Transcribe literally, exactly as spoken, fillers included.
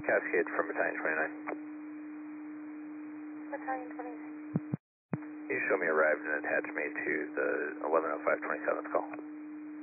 Cascade from Battalion twenty-nine. Battalion twenty-nine. You show me arrived and attached me to the eleven oh five twenty-seventh call.